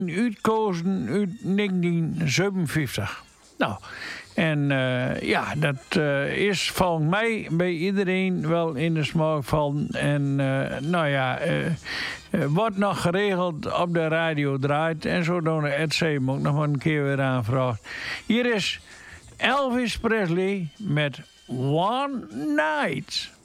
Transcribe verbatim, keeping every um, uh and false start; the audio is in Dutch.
uitkozen uit negentien zevenenvijftig. Nou, en uh, ja, dat uh, is volgens mij bij iedereen wel in de smaak van. En uh, nou ja, uh, uh, wordt nog geregeld op de radio draait. En zo door de Ed C. moet ik nog maar een keer weer aanvragen. Hier is Elvis Presley met One Night.